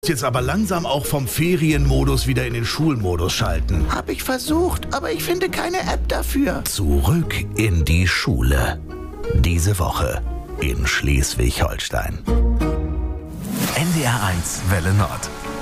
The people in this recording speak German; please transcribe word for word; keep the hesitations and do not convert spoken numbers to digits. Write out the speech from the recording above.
Jetzt aber langsam auch vom Ferienmodus wieder in den Schulmodus schalten. Hab ich versucht, aber ich finde keine App dafür. Zurück in die Schule. Diese Woche in Schleswig-Holstein. N D R eins Welle Nord.